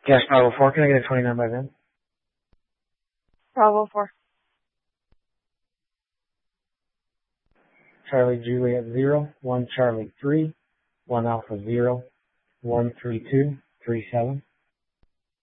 Yes, Bravo 4, can I get a 29 by then? Bravo 4. Charlie Juliet 0, 1 Charlie 3, 1 Alpha 0, 13237.